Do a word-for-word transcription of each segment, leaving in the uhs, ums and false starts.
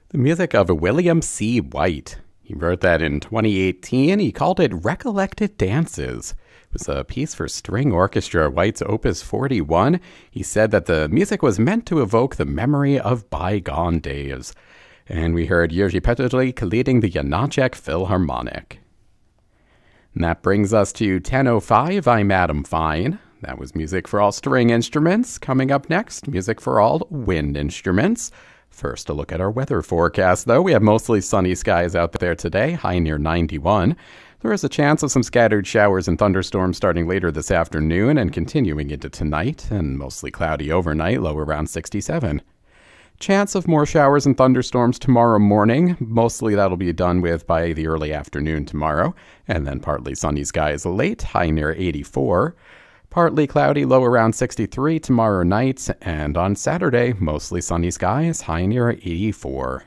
The music of William C. White. He wrote that in twenty eighteen. He called it Recollected Dances. It was a piece for string orchestra, White's Opus forty-one. He said that the music was meant to evoke the memory of bygone days. And we heard Jerzy Petterlik leading the Janacek Philharmonic. And that brings us to ten oh five. I'm Adam Fine. That was music for all string instruments. Coming up next, music for all wind instruments. First, a look at our weather forecast, though. We have mostly sunny skies out there today, high near ninety-one. There is a chance of some scattered showers and thunderstorms starting later this afternoon and continuing into tonight, and mostly cloudy overnight, low around sixty-seven. Chance of more showers and thunderstorms tomorrow morning. Mostly that'll be done with by the early afternoon tomorrow, and then partly sunny skies late, high near eighty-four. Partly cloudy, low around sixty-three tomorrow night, and on Saturday, mostly sunny skies, high near eighty-four.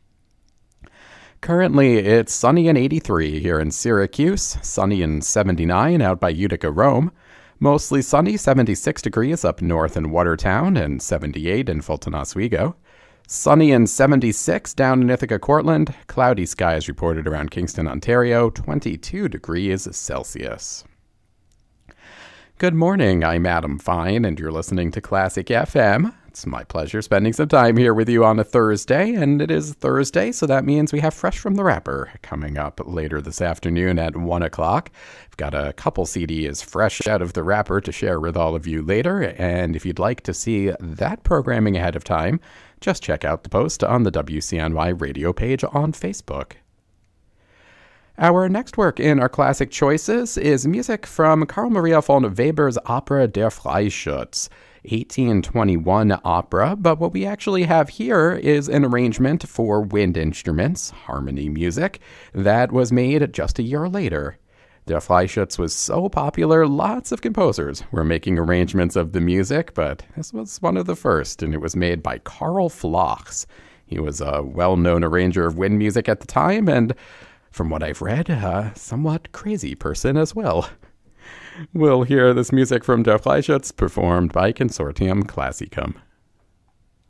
Currently, it's sunny and eighty-three here in Syracuse, sunny and seventy-nine out by Utica, Rome. Mostly sunny, seventy-six degrees up north in Watertown, and seventy-eight in Fulton Oswego. Sunny and seventy-six down in Ithaca, Cortland. Cloudy skies reported around Kingston, Ontario, twenty-two degrees Celsius. Good morning, I'm Adam Fine, and you're listening to Classic F M. It's my pleasure spending some time here with you on a Thursday, and it is Thursday, so that means we have Fresh from the Wrapper coming up later this afternoon at one o'clock. I've got a couple C Ds fresh out of the wrapper to share with all of you later, and if you'd like to see that programming ahead of time, just check out the post on the W C N Y radio page on Facebook. Our next work in our classic choices is music from Carl Maria von Weber's opera Der Freischütz, eighteen twenty-one opera, but what we actually have here is an arrangement for wind instruments, harmony music, that was made just a year later. Der Freischütz was so popular, lots of composers were making arrangements of the music, but this was one of the first, and it was made by Karl Flochs. He was a well-known arranger of wind music at the time, and from what I've read, a somewhat crazy person as well. We'll hear this music from Der Freischütz performed by Consortium Classicum.